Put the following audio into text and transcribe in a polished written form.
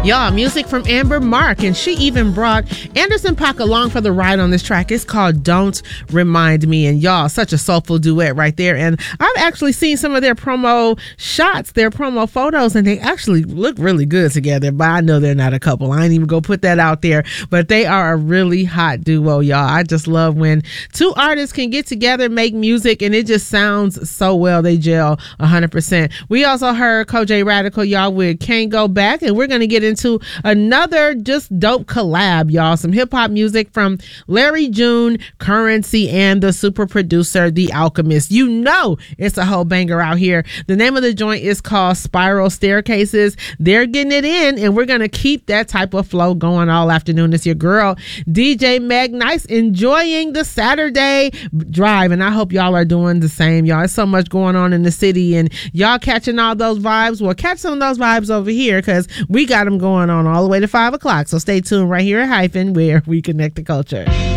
Y'all, music from Amber Mark, and she even brought Anderson .Paak along for the ride on this track. It's called Don't Remind Me, and y'all, such a soulful duet right there. And I've actually seen some of their promo shots, their promo photos, and they actually look really good together, but I know they're not a couple. I ain't even go put that out there, but they are a really hot duo, y'all. I just love when two artists can get together, make music, and it just sounds so well. They gel 100%. We also heard Kojey Radical, y'all, with Can't Go Back, and we're going to get into another just dope collab, y'all. Some hip-hop music from Larry June, Currency, and the super producer, The Alchemist. You know it's a whole banger out here. The name of the joint is called Spiral Staircases. They're getting it in, and we're going to keep that type of flow going all afternoon. It's your girl, DJ Meg Nice, enjoying the Saturday drive, and I hope y'all are doing the same, y'all. There's so much going on in the city, and y'all catching all those vibes. Well, catch some of those vibes over here, because we got them going on all the way to 5 o'clock. So stay tuned right here at Hyphen, where we connect the culture.